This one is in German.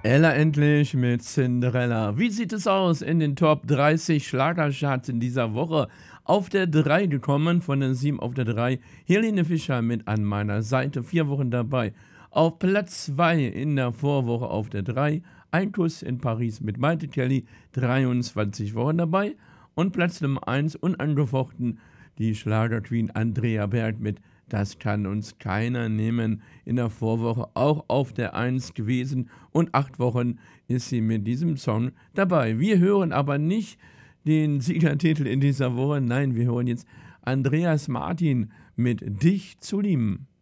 Ella endlich mit Cinderella. Wie sieht es aus in den Top 30 Schlagercharts in dieser Woche? Auf der 3 gekommen, von der 7 auf der 3. Helene Fischer mit An meiner Seite, 4 Wochen dabei. Auf Platz 2 in der Vorwoche auf der 3. Ein Kuss in Paris mit Maite Kelly, 23 Wochen dabei. Und Platz Nummer 1 unangefochten die Schlagerqueen Andrea Berg mit Das kann uns keiner nehmen. In der Vorwoche auch auf der 1 gewesen und 8 Wochen ist sie mit diesem Song dabei. Wir hören aber nicht den Siegertitel in dieser Woche, nein, wir hören jetzt Andreas Martin mit Dich zu lieben.